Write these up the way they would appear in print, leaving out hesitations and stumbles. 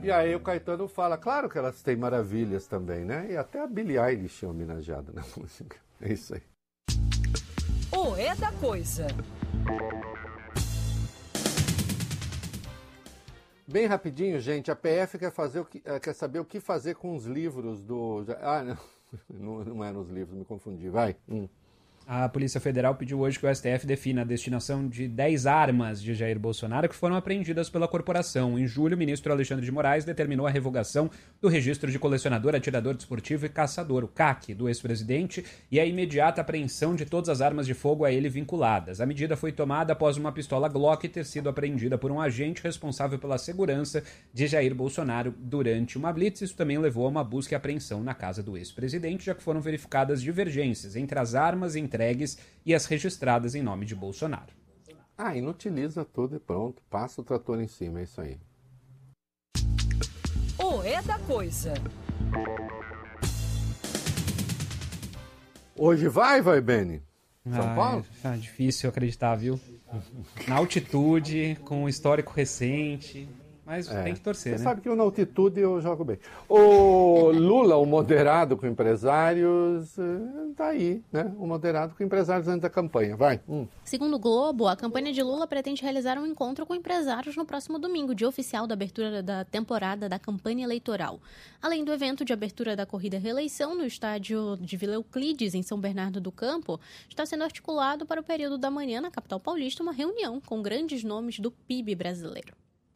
E aí o Caetano fala, claro que elas têm maravilhas também, né? E até a Billie Eilish é homenageada na música. É isso aí. O É da Coisa. Bem rapidinho, gente, a PF quer saber o que fazer com os livros do... Ah, não eram os livros, me confundi, vai. A Polícia Federal pediu hoje que o STF defina a destinação de 10 armas de Jair Bolsonaro que foram apreendidas pela corporação. Em julho, o ministro Alexandre de Moraes determinou a revogação do registro de colecionador, atirador desportivo e caçador, o CAC, do ex-presidente, e a imediata apreensão de todas as armas de fogo a ele vinculadas. A medida foi tomada após uma pistola Glock ter sido apreendida por um agente responsável pela segurança de Jair Bolsonaro durante uma blitz. Isso também levou a uma busca e apreensão na casa do ex-presidente, já que foram verificadas divergências entre as armas entregues e as registradas em nome de Bolsonaro. Inutiliza tudo e pronto. Passa o trator em cima, é isso aí. O É da Coisa. Hoje vai, Beni? São Paulo? É difícil acreditar, viu? Na altitude, com um histórico recente... Mas tem que torcer, né? Você sabe que eu, na altitude, eu jogo bem. O Lula, o moderado com empresários, tá aí, né? O moderado com empresários antes da campanha. Vai. Segundo o Globo, a campanha de Lula pretende realizar um encontro com empresários no próximo domingo, dia oficial da abertura da temporada da campanha eleitoral. Além do evento de abertura da corrida reeleição no estádio de Vila Euclides, em São Bernardo do Campo, está sendo articulado para o período da manhã, na capital paulista, uma reunião com grandes nomes do PIB brasileiro.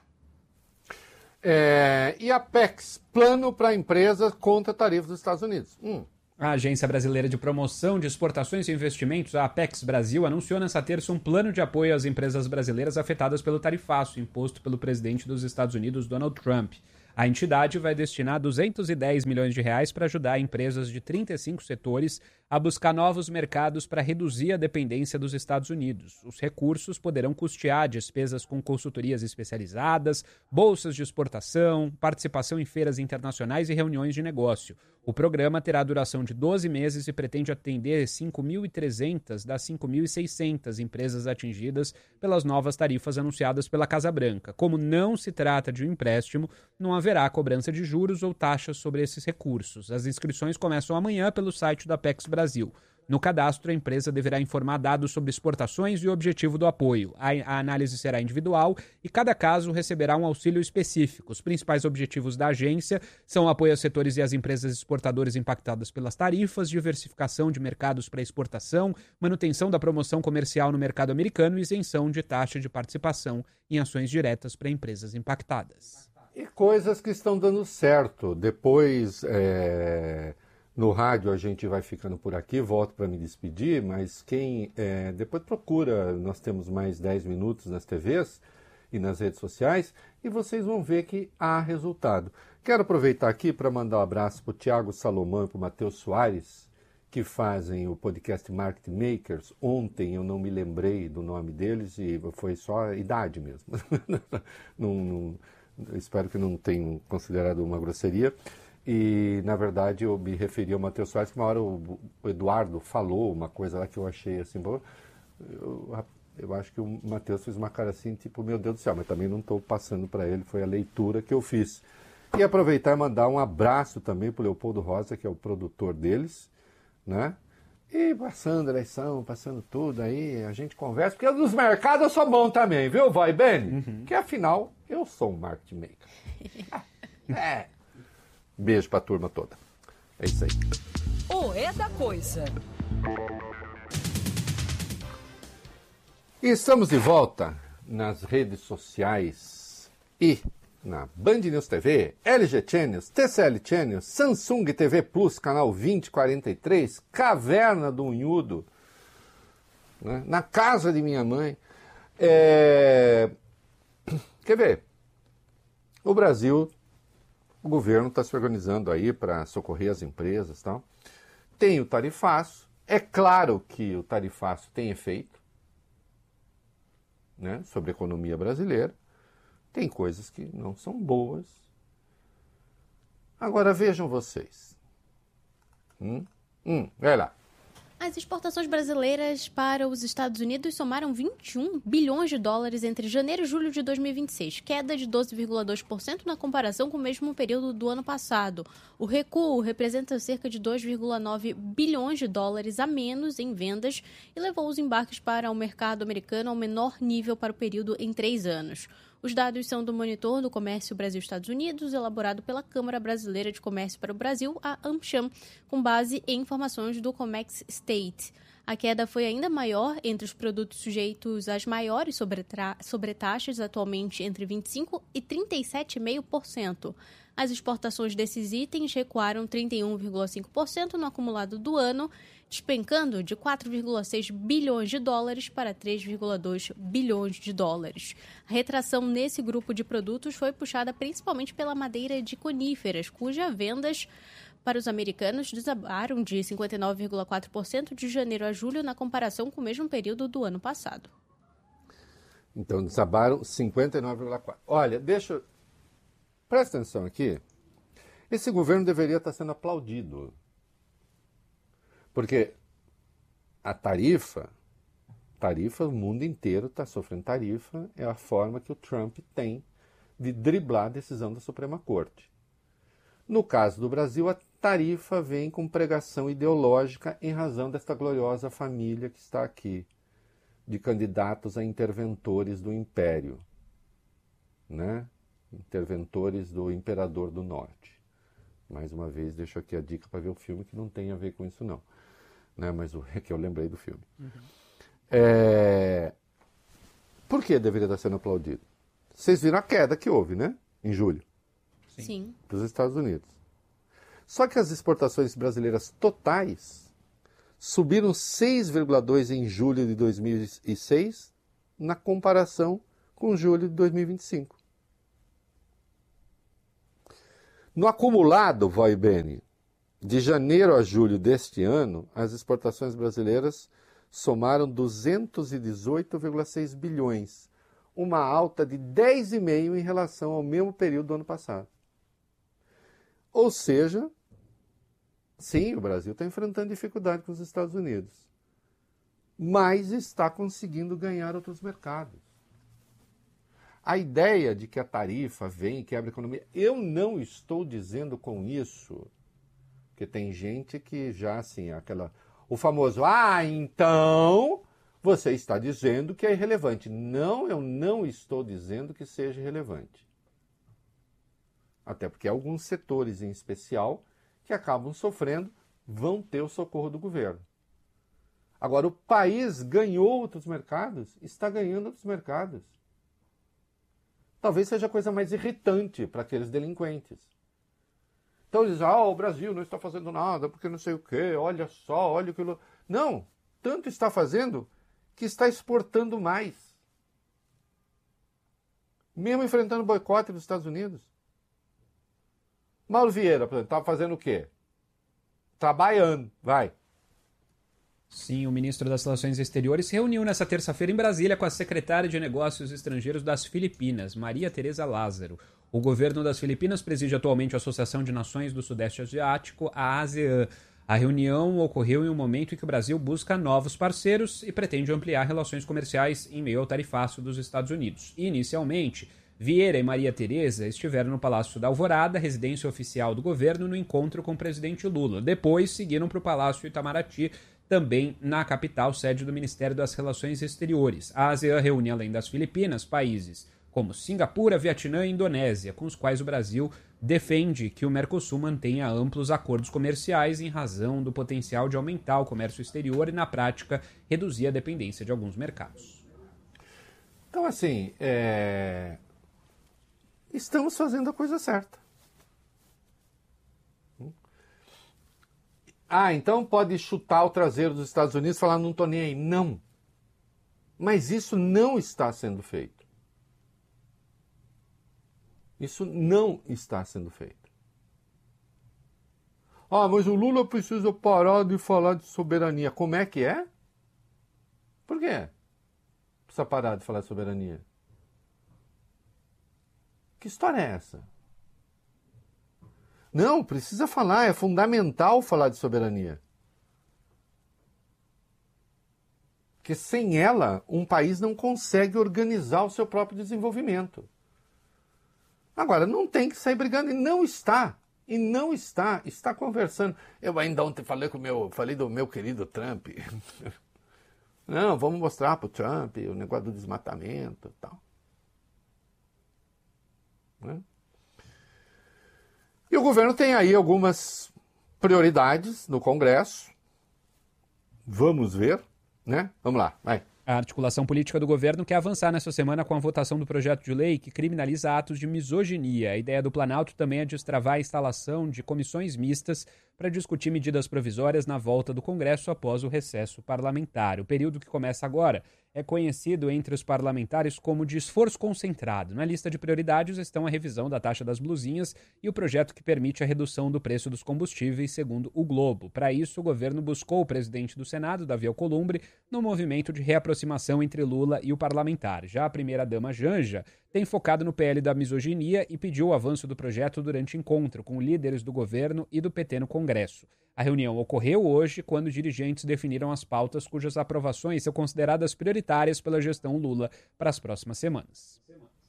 E a PEX, plano para empresas contra tarifas dos Estados Unidos. A Agência Brasileira de Promoção de Exportações e Investimentos, a Apex Brasil, anunciou nesta terça um plano de apoio às empresas brasileiras afetadas pelo tarifaço imposto pelo presidente dos Estados Unidos, Donald Trump. A entidade vai destinar 210 milhões de reais para ajudar empresas de 35 setores a buscar novos mercados para reduzir a dependência dos Estados Unidos. Os recursos poderão custear despesas com consultorias especializadas, bolsas de exportação, participação em feiras internacionais e reuniões de negócio. O programa terá duração de 12 meses e pretende atender 5.300 das 5.600 empresas atingidas pelas novas tarifas anunciadas pela Casa Branca. Como não se trata de um empréstimo, não haverá cobrança de juros ou taxas sobre esses recursos. As inscrições começam amanhã pelo site da Apex Brasil. No cadastro, a empresa deverá informar dados sobre exportações e o objetivo do apoio. A análise será individual e cada caso receberá um auxílio específico. Os principais objetivos da agência são o apoio aos setores e às empresas exportadoras impactadas pelas tarifas, diversificação de mercados para exportação, manutenção da promoção comercial no mercado americano e isenção de taxa de participação em ações diretas para empresas impactadas. E coisas que estão dando certo. Depois... No rádio a gente vai ficando por aqui, volto para me despedir, mas quem depois procura, nós temos mais 10 minutos nas TVs e nas redes sociais, e vocês vão ver que há resultado. Quero aproveitar aqui para mandar um abraço para o Thiago Salomão e para o Matheus Soares, que fazem o podcast Market Makers. Ontem eu não me lembrei do nome deles e foi só a idade mesmo. Espero que não tenham considerado uma grosseria. E, na verdade, eu me referi ao Matheus Soares, que uma hora o Eduardo falou uma coisa lá que eu achei assim, eu acho que o Matheus fez uma cara assim, tipo, meu Deus do céu, mas também não estou passando para ele, foi a leitura que eu fiz. E aproveitar e mandar um abraço também para o Leopoldo Rosa, que é o produtor deles, né? E passando eleição, passando tudo aí, a gente conversa, porque nos mercados eu sou bom também, viu, vai, Beni? Que afinal, eu sou um market maker. Beijo pra turma toda. É isso aí. O É da Coisa. E estamos de volta nas redes sociais e na Band News TV, LG Channels, TCL Channels, Samsung TV Plus, canal 2043, Caverna do Unhudo, né? Na casa de minha mãe. Quer ver? O Brasil... O governo está se organizando aí para socorrer as empresas e tal. Tem o tarifaço. É claro que o tarifaço tem efeito, né, sobre a economia brasileira. Tem coisas que não são boas. Agora vejam vocês. Vai lá. As exportações brasileiras para os Estados Unidos somaram 21 bilhões de dólares entre janeiro e julho de 2026, queda de 12,2% na comparação com o mesmo período do ano passado. O recuo representa cerca de 2,9 bilhões de dólares a menos em vendas e levou os embarques para o mercado americano ao menor nível para o período em 3 anos. Os dados são do Monitor do Comércio Brasil-Estados Unidos, elaborado pela Câmara Brasileira de Comércio para o Brasil, a AmCham, com base em informações do Comex State. A queda foi ainda maior entre os produtos sujeitos às maiores sobretaxas, atualmente entre 25% e 37,5%. As exportações desses itens recuaram 31,5% no acumulado do ano, despencando de 4,6 bilhões de dólares para 3,2 bilhões de dólares. A retração nesse grupo de produtos foi puxada principalmente pela madeira de coníferas, cujas vendas para os americanos desabaram de 59,4% de janeiro a julho na comparação com o mesmo período do ano passado. Então, desabaram 59,4%. Olha, presta atenção aqui. Esse governo deveria estar sendo aplaudido. Porque a tarifa, o mundo inteiro está sofrendo tarifa, é a forma que o Trump tem de driblar a decisão da Suprema Corte. No caso do Brasil, a tarifa vem com pregação ideológica em razão desta gloriosa família que está aqui, de candidatos a interventores do Império, né? Interventores do Imperador do Norte. Mais uma vez, deixo aqui a dica para ver o filme que não tem a ver com isso não. Né? Mas é que eu lembrei do filme. Por que deveria estar sendo aplaudido? Vocês viram a queda que houve, né? Em julho. Sim. Dos Estados Unidos. Só que as exportações brasileiras totais subiram 6,2% em julho de 2006 na comparação com julho de 2025. No acumulado, vai bene, de janeiro a julho deste ano, as exportações brasileiras somaram 218,6 bilhões, uma alta de 10,5% em relação ao mesmo período do ano passado. Ou seja, sim, o Brasil está enfrentando dificuldade com os Estados Unidos, mas está conseguindo ganhar outros mercados. A ideia de que a tarifa vem e quebra a economia, eu não estou dizendo com isso, porque tem gente que já, assim, o famoso, então você está dizendo que é irrelevante. Não, eu não estou dizendo que seja irrelevante. Até porque alguns setores em especial que acabam sofrendo vão ter o socorro do governo. Agora, o país ganhou outros mercados, está ganhando outros mercados. Talvez seja a coisa mais irritante para aqueles delinquentes. Então eles dizem, o Brasil não está fazendo nada, porque não sei o quê, olha só, olha aquilo. Não, tanto está fazendo que está exportando mais. Mesmo enfrentando o boicote dos Estados Unidos. Mauro Vieira, por exemplo, estava fazendo o quê? Trabalhando, vai. Sim, o ministro das Relações Exteriores se reuniu nesta terça-feira em Brasília com a secretária de Negócios Estrangeiros das Filipinas, Maria Tereza Lázaro. O governo das Filipinas preside atualmente a Associação de Nações do Sudeste Asiático, a ASEAN. A reunião ocorreu em um momento em que o Brasil busca novos parceiros e pretende ampliar relações comerciais em meio ao tarifaço dos Estados Unidos. Inicialmente, Vieira e Maria Tereza estiveram no Palácio da Alvorada, residência oficial do governo, no encontro com o presidente Lula. Depois, seguiram para o Palácio Itamaraty, também na capital, sede do Ministério das Relações Exteriores. A ASEAN reúne, além das Filipinas, países como Singapura, Vietnã e Indonésia, com os quais o Brasil defende que o Mercosul mantenha amplos acordos comerciais em razão do potencial de aumentar o comércio exterior e, na prática, reduzir a dependência de alguns mercados. Então, assim, estamos fazendo a coisa certa. Então pode chutar o traseiro dos Estados Unidos e falar, não estou nem aí. Não. Mas isso não está sendo feito. Isso não está sendo feito. Mas o Lula precisa parar de falar de soberania. Como é que é? Por quê? Precisa parar de falar de soberania. Que história é essa? Não, precisa falar, é fundamental falar de soberania. Porque sem ela, um país não consegue organizar o seu próprio desenvolvimento. Agora, não tem que sair brigando, e não está conversando. Eu ainda ontem falei do meu querido Trump. Não, vamos mostrar para o Trump o negócio do desmatamento e tal. Né? E o governo tem aí algumas prioridades no Congresso. Vamos ver, né? Vamos lá, vai. A articulação política do governo quer avançar nessa semana com a votação do projeto de lei que criminaliza atos de misoginia. A ideia do Planalto também é destravar a instalação de comissões mistas para discutir medidas provisórias na volta do Congresso após o recesso parlamentar. O período que começa agora é conhecido entre os parlamentares como de esforço concentrado. Na lista de prioridades estão a revisão da taxa das blusinhas e o projeto que permite a redução do preço dos combustíveis, segundo o Globo. Para isso, o governo buscou o presidente do Senado, Davi Alcolumbre, no movimento de reaproximação entre Lula e o parlamentar. Já a primeira-dama Janja tem focado no PL da misoginia e pediu o avanço do projeto durante encontro com líderes do governo e do PT no Congresso. A reunião ocorreu hoje, quando dirigentes definiram as pautas cujas aprovações são consideradas prioritárias pela gestão Lula para as próximas semanas.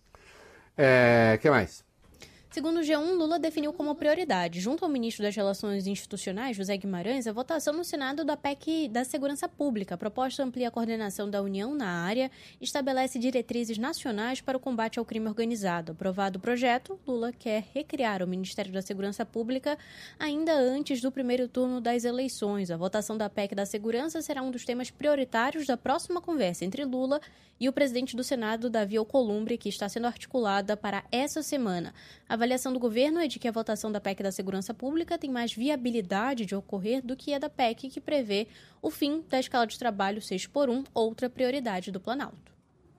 Que mais? Segundo o G1, Lula definiu como prioridade, junto ao ministro das Relações Institucionais, José Guimarães, a votação no Senado da PEC da Segurança Pública. A proposta amplia a coordenação da União na área e estabelece diretrizes nacionais para o combate ao crime organizado. Aprovado o projeto, Lula quer recriar o Ministério da Segurança Pública ainda antes do primeiro turno das eleições. A votação da PEC da Segurança será um dos temas prioritários da próxima conversa entre Lula e o presidente do Senado, Davi Alcolumbre, que está sendo articulada para essa semana. A avaliação do governo é de que a votação da PEC da Segurança Pública tem mais viabilidade de ocorrer do que a da PEC, que prevê o fim da escala de trabalho 6x1, outra prioridade do Planalto.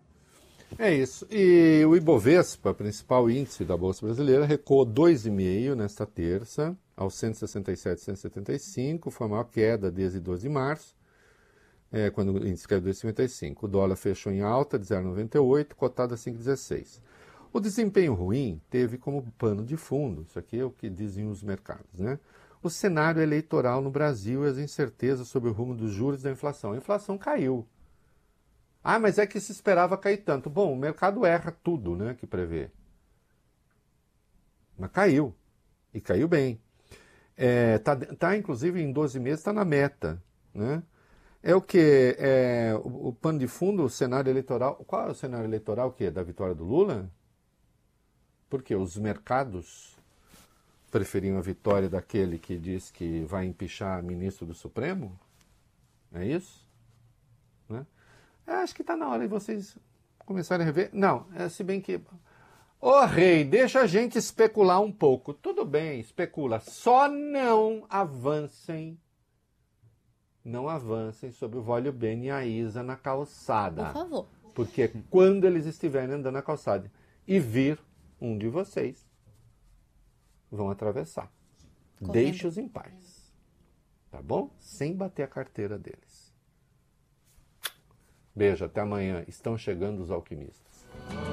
É isso. E o Ibovespa, principal índice da Bolsa Brasileira, recuou 2,5% nesta terça, aos 167,175, foi a maior queda desde 12 de março, quando o índice caiu 2,55. O dólar fechou em alta de 0,98, cotado a 5,16. O desempenho ruim teve como pano de fundo, isso aqui é o que dizem os mercados, né? O cenário eleitoral no Brasil e as incertezas sobre o rumo dos juros e da inflação. A inflação caiu. Ah, mas é que se esperava cair tanto. Bom, o mercado erra tudo, né, que prevê. Mas caiu. E caiu bem. Tá inclusive, em 12 meses, está na meta, né? É o quê? O pano de fundo, o cenário eleitoral. Qual é o cenário eleitoral? O quê? Da vitória do Lula? Porque os mercados preferiam a vitória daquele que diz que vai empichar ministro do Supremo? É isso? Né? Acho que está na hora de vocês começarem a rever. Não, se bem que... Ô rei, deixa a gente especular um pouco. Tudo bem, especula. Só não avancem sobre o Vólio Bene e a Isa na calçada. Por favor. Porque quando eles estiverem andando na calçada e vir um de vocês, vão atravessar. Correndo. Deixe-os em paz. Tá bom? Sem bater a carteira deles. Beijo, até amanhã. Estão chegando os alquimistas.